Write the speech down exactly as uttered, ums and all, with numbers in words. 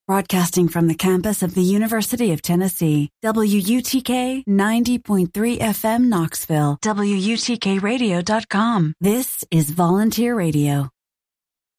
Broadcasting from the campus of the University of Tennessee, W U T K ninety point three F M Knoxville, W U T K radio dot com. This is Volunteer Radio.